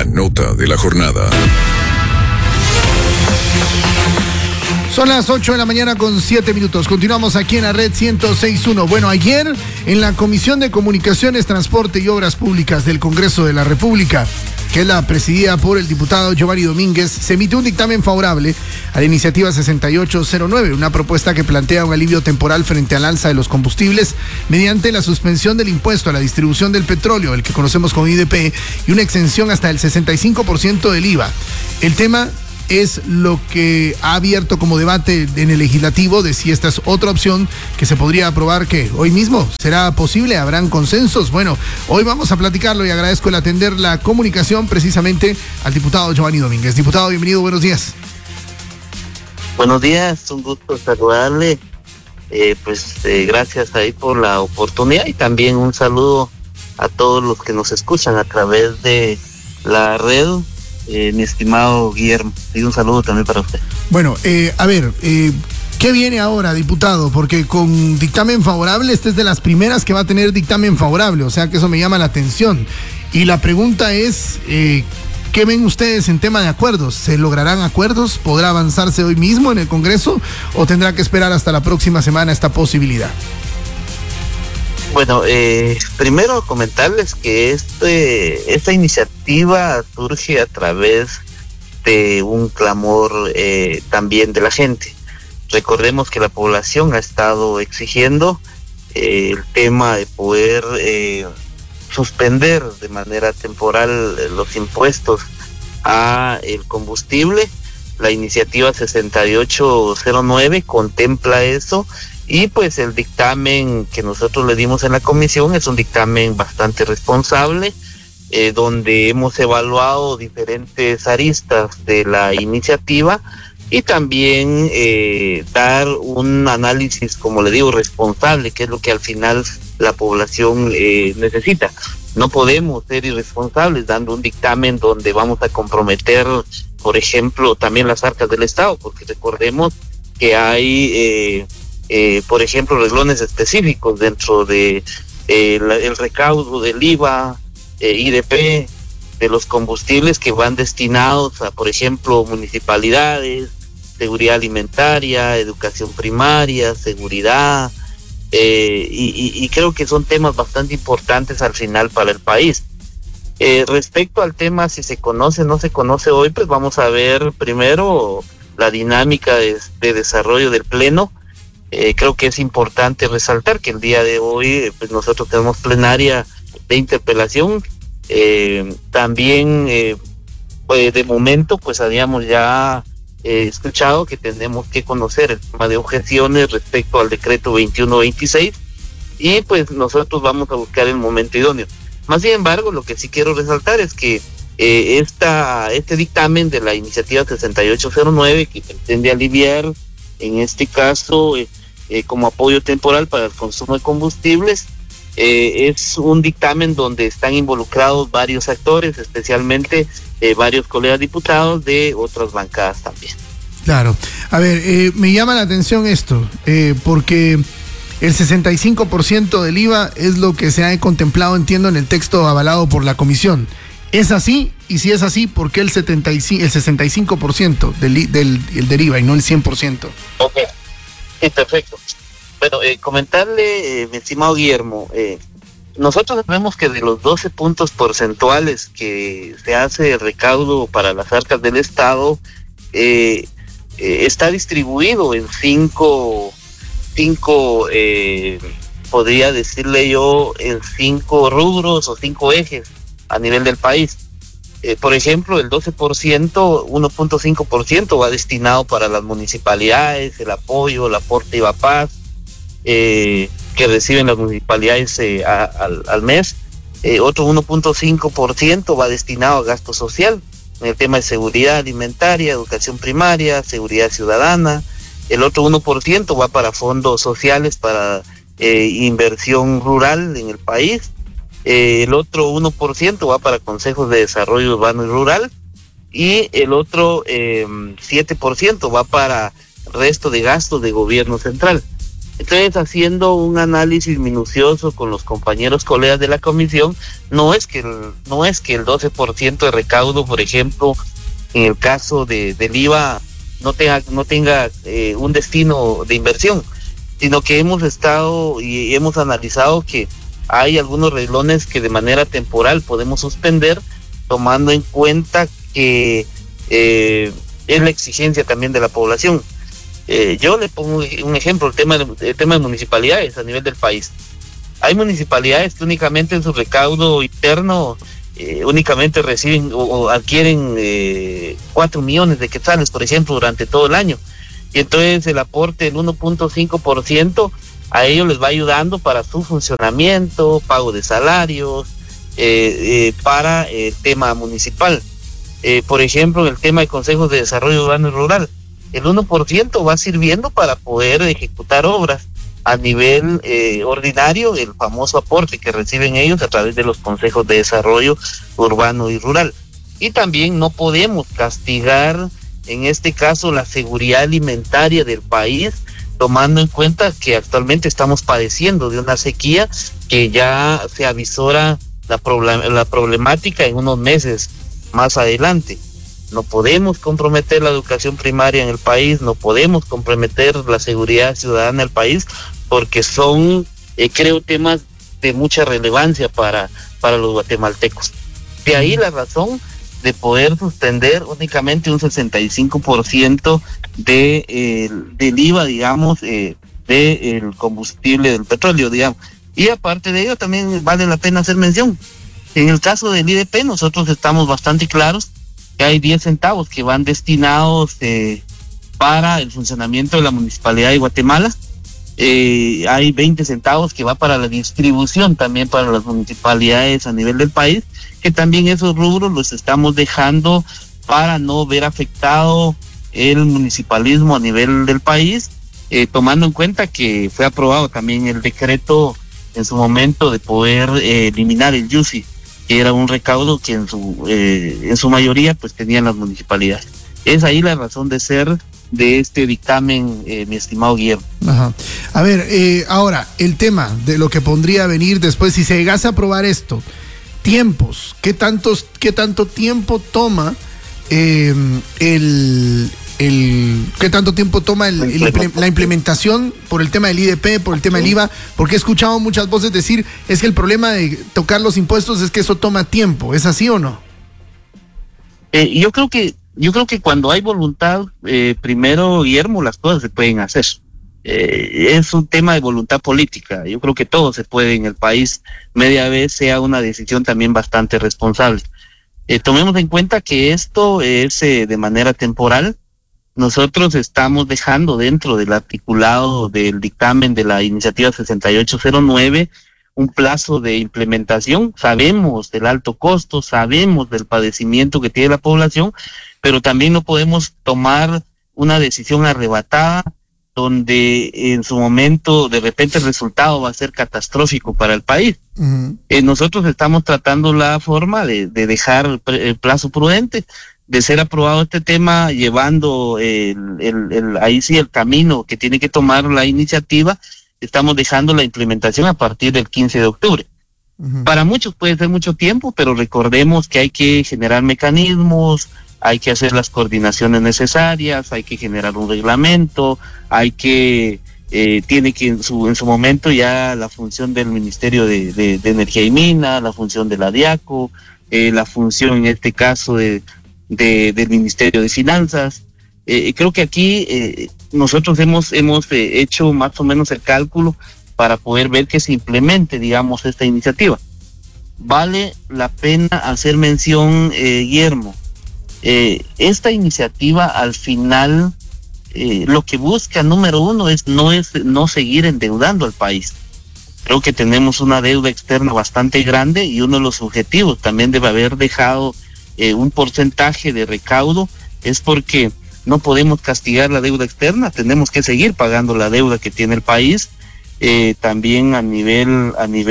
nota de la jornada. Son las 8 de la mañana con 7 minutos. Continuamos aquí en la red 106.1. Bueno, ayer en la Comisión de Comunicaciones, Transporte y Obras Públicas del Congreso de la República, que es la presidida por el diputado Giovanni Domínguez, se emitió un dictamen favorable a la iniciativa 6809, una propuesta que plantea un alivio temporal frente al alza de los combustibles mediante la suspensión del impuesto a la distribución del petróleo, el que conocemos como IDP, y una exención hasta el 65% del IVA. El tema es lo que ha abierto como debate en el legislativo de si esta es otra opción que se podría aprobar, que hoy mismo será posible, habrán consensos. Bueno, hoy vamos a platicarlo y agradezco el atender la comunicación precisamente al diputado Giovanni Domínguez. Diputado, bienvenido, buenos días. Buenos días, un gusto saludarle, gracias ahí por la oportunidad y también un saludo a todos los que nos escuchan a través de la red. Mi estimado Guillermo, y un saludo también para usted. Bueno, ¿qué viene ahora, diputado? Porque con dictamen favorable, esta es de las primeras que va a tener dictamen favorable, o sea que eso me llama la atención. Y la pregunta es, ¿qué ven ustedes en tema de acuerdos? ¿Se lograrán acuerdos? ¿Podrá avanzarse hoy mismo en el Congreso o tendrá que esperar hasta la próxima semana esta posibilidad? Bueno, primero comentarles que esta iniciativa surge a través de un clamor también de la gente. Recordemos que la población ha estado exigiendo el tema de poder suspender de manera temporal los impuestos a el combustible. La iniciativa 6809 contempla eso. Y pues el dictamen que nosotros le dimos en la comisión es un dictamen bastante responsable, donde hemos evaluado diferentes aristas de la iniciativa y también dar un análisis, como le digo, responsable, que es lo que al final la población necesita. No podemos ser irresponsables dando un dictamen donde vamos a comprometer, por ejemplo, también las arcas del Estado, porque recordemos que hay por ejemplo, renglones específicos dentro de el recaudo del IVA, IDP, de los combustibles que van destinados a, por ejemplo, municipalidades, seguridad alimentaria, educación primaria, seguridad, y creo que son temas bastante importantes al final para el país. Respecto al tema si se conoce o no se conoce hoy, pues vamos a ver primero la dinámica de desarrollo del Pleno. Creo que es importante resaltar que el día de hoy pues nosotros tenemos plenaria de interpelación. También de momento pues habíamos ya escuchado que tenemos que conocer el tema de objeciones respecto al decreto 2126 y pues nosotros vamos a buscar el momento idóneo. Más sin embargo, lo que sí quiero resaltar es que este dictamen de la iniciativa 6809 que pretende aliviar en este caso como apoyo temporal para el consumo de combustibles, es un dictamen donde están involucrados varios actores, especialmente varios colegas diputados de otras bancadas también. Claro. A ver, me llama la atención esto, porque el 65% del IVA es lo que se ha contemplado, entiendo, en el texto avalado por la comisión. ¿Es así? Y si es así, ¿por qué el 65% del IVA y no el 100%? Ok, sí, perfecto. Bueno, comentarle, mi estimado Guillermo, nosotros sabemos que de los 12 puntos porcentuales que se hace el recaudo para las arcas del Estado, está distribuido en cinco, podría decirle yo, en 5 rubros o 5 ejes a nivel del país. Por ejemplo, el 12%, 1.5% va destinado para las municipalidades, el apoyo, el aporte IVAPAS, que reciben las municipalidades al mes. Otro 1.5% va destinado a gasto social, en el tema de seguridad alimentaria, educación primaria, seguridad ciudadana. El otro 1% va para fondos sociales, para inversión rural en el país. El otro 1% va para consejos de desarrollo urbano y rural, y el otro 7% va para resto de gastos de gobierno central. Entonces, haciendo un análisis minucioso con los compañeros colegas de la comisión, no es que el 12% de recaudo, por ejemplo, en el caso del IVA, no tenga un destino de inversión, sino que hemos estado y hemos analizado que hay algunos renglones que de manera temporal podemos suspender, tomando en cuenta que es la exigencia también de la población. Yo le pongo un ejemplo, el tema de municipalidades a nivel del país. Hay municipalidades que únicamente en su recaudo interno únicamente reciben o adquieren 4 millones de quetzales, por ejemplo, durante todo el año. Y entonces el aporte del 1.5% a ellos les va ayudando para su funcionamiento, pago de salarios, para el tema municipal. Por ejemplo, el tema de consejos de desarrollo urbano y rural, el 1% va sirviendo para poder ejecutar obras a nivel ordinario, el famoso aporte que reciben ellos a través de los consejos de desarrollo urbano y rural. Y también no podemos castigar, en este caso, la seguridad alimentaria del país, tomando en cuenta que actualmente estamos padeciendo de una sequía que ya se avisora la problemática en unos meses más adelante. No podemos comprometer la educación primaria en el país, no podemos comprometer la seguridad ciudadana del país, porque son, creo, temas de mucha relevancia para los guatemaltecos. De ahí la razón de poder suspender únicamente un 65% del IVA, digamos, del combustible del petróleo, digamos. Y aparte de ello, también vale la pena hacer mención. En el caso del IDP, nosotros estamos bastante claros que hay 10 centavos que van destinados para el funcionamiento de la Municipalidad de Guatemala. Hay 20 centavos que va para la distribución también para las municipalidades a nivel del país, que también esos rubros los estamos dejando para no ver afectado el municipalismo a nivel del país, tomando en cuenta que fue aprobado también el decreto en su momento de poder eliminar el YUSI, que era un recaudo que en su mayoría pues tenían las municipalidades. Es ahí la razón de ser de este dictamen, mi estimado Guillermo. Ajá. A ver, ahora, el tema de lo que podría venir después, si se llegase a aprobar esto, tiempos, ¿qué tanto tiempo toma qué tanto tiempo toma la implementación por el tema del IDP, por el tema del IVA? Porque he escuchado muchas voces decir, es que el problema de tocar los impuestos es que eso toma tiempo. ¿Es así o no? Yo creo que cuando hay voluntad, primero, Guillermo, las cosas se pueden hacer. Es un tema de voluntad política. Yo creo que todo se puede en el país, media vez sea una decisión también bastante responsable. Tomemos en cuenta que esto es de manera temporal. Nosotros estamos dejando dentro del articulado del dictamen de la iniciativa 6809 un plazo de implementación. Sabemos del alto costo, sabemos del padecimiento que tiene la población, pero también no podemos tomar una decisión arrebatada donde en su momento de repente el resultado va a ser catastrófico para el país. Uh-huh. Nosotros estamos tratando la forma de dejar el plazo prudente, de ser aprobado este tema, llevando ahí sí el camino que tiene que tomar la iniciativa. Estamos dejando la implementación a partir del 15 de octubre. Uh-huh. Para muchos puede ser mucho tiempo, pero recordemos que hay que generar mecanismos, hay que hacer las coordinaciones necesarias, hay que generar un reglamento, hay que, tiene que en su momento ya la función del Ministerio de Energía y Mina, la función de la DIACO, la función en este caso del Ministerio de Finanzas. Creo que aquí nosotros hemos hecho más o menos el cálculo para poder ver que se implemente, digamos, esta iniciativa. Vale la pena hacer mención, Guillermo, esta iniciativa al final lo que busca, número uno, no seguir endeudando al país. Creo que tenemos una deuda externa bastante grande y uno de los objetivos también debe haber dejado un porcentaje de recaudo, es porque no podemos castigar la deuda externa, tenemos que seguir pagando la deuda que tiene el país. También a nivel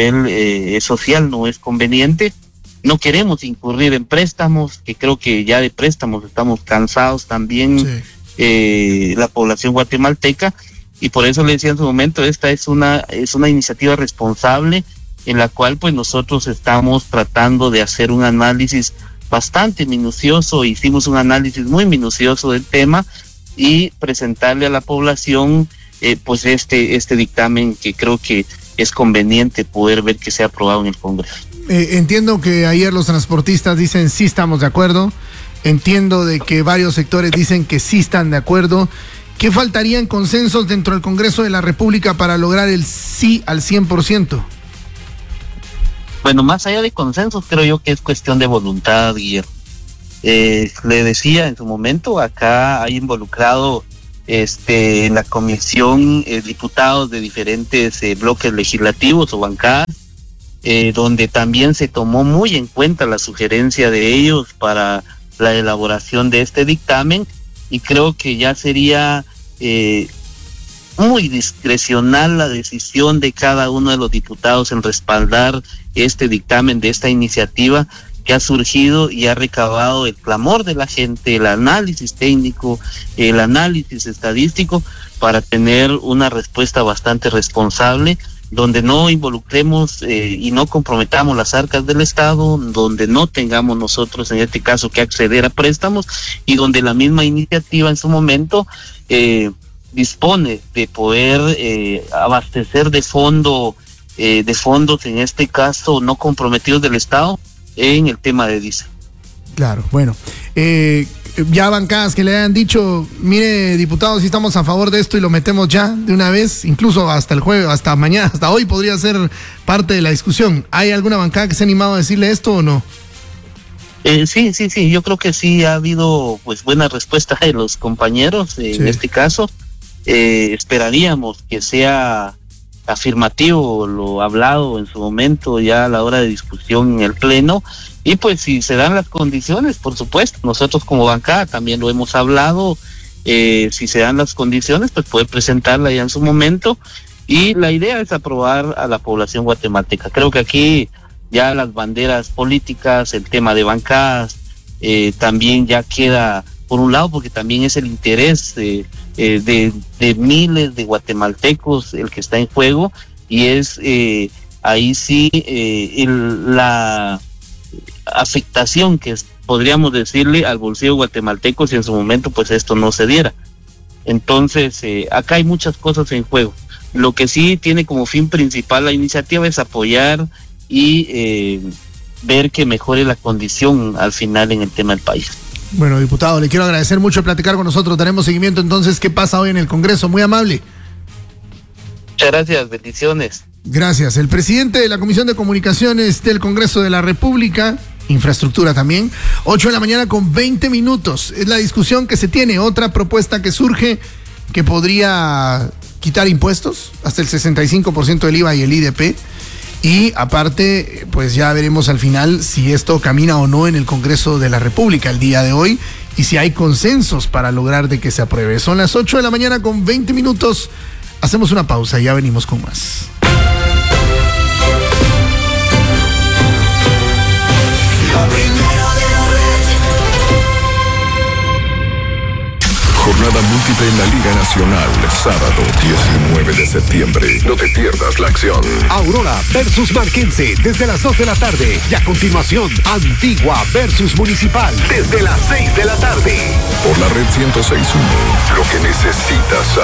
social no es conveniente. No queremos incurrir en préstamos, que creo que ya de préstamos estamos cansados también, sí. La población guatemalteca, y por eso le decía en su momento, esta es una iniciativa responsable en la cual pues nosotros estamos tratando de hacer un análisis bastante minucioso. Hicimos un análisis muy minucioso del tema y presentarle a la población pues este dictamen, que creo que es conveniente poder ver que sea aprobado en el Congreso. Entiendo que ayer los transportistas dicen sí estamos de acuerdo, entiendo de que varios sectores dicen que sí están de acuerdo. ¿Qué faltarían consensos dentro del Congreso de la República para lograr el sí al 100%? Bueno, más allá de consensos, creo yo que es cuestión de voluntad, Guillermo. Le decía en su momento, acá hay involucrado en la comisión diputados de diferentes bloques legislativos o bancadas, donde también se tomó muy en cuenta la sugerencia de ellos para la elaboración de este dictamen, y creo que ya sería muy discrecional la decisión de cada uno de los diputados en respaldar este dictamen de esta iniciativa que ha surgido y ha recabado el clamor de la gente, el análisis técnico, el análisis estadístico, para tener una respuesta bastante responsable, donde no involucremos y no comprometamos las arcas del Estado, donde no tengamos nosotros en este caso que acceder a préstamos, y donde la misma iniciativa en su momento dispone de poder abastecer de fondos en este caso no comprometidos del Estado en el tema de diésel. Claro, bueno, ya bancadas que le hayan dicho, mire diputados, si estamos a favor de esto y lo metemos ya de una vez, incluso hasta el jueves, hasta mañana, hasta hoy podría ser parte de la discusión. ¿Hay alguna bancada que se ha animado a decirle esto o no? Sí, yo creo que sí ha habido pues buena respuesta de los compañeros en este caso. Esperaríamos que sea afirmativo lo hablado en su momento ya a la hora de discusión en el pleno, y pues si se dan las condiciones, por supuesto, nosotros como bancada también lo hemos hablado, si se dan las condiciones pues poder presentarla ya en su momento, y la idea es aprobar a la población guatemalteca. Creo que aquí ya las banderas políticas, el tema de bancadas también ya queda por un lado, porque también es el interés de miles de guatemaltecos el que está en juego, y es ahí sí la afectación que podríamos decirle al bolsillo guatemalteco si en su momento pues esto no se diera. Entonces acá hay muchas cosas en juego. Lo que sí tiene como fin principal la iniciativa es apoyar y ver que mejore la condición al final en el tema del país. Bueno, diputado, le quiero agradecer mucho platicar con nosotros. Daremos seguimiento entonces qué pasa hoy en el Congreso. Muy amable. Muchas gracias, bendiciones. Gracias. El presidente de la Comisión de Comunicaciones del Congreso de la República, Infraestructura también, 8:20 a.m. Es la discusión que se tiene. Otra propuesta que surge que podría quitar impuestos, hasta el 65% del IVA y el IDP. Y aparte, pues ya veremos al final si esto camina o no en el Congreso de la República el día de hoy, y si hay consensos para lograr de que se apruebe. Son las 8:20 a.m. Hacemos una pausa y ya venimos con más. Jornada múltiple en la Liga Nacional, sábado 19 de septiembre. No te pierdas la acción. Aurora versus Marquense desde las 2 de la tarde. Y a continuación, Antigua versus Municipal desde las 6 de la tarde. Por la red 106.1, lo que necesitas saber.